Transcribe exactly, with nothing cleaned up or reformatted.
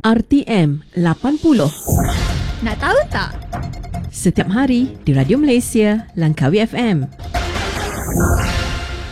R T M lapan puluh. Nak tahu tak? Setiap hari di Radio Malaysia, Langkawi F M.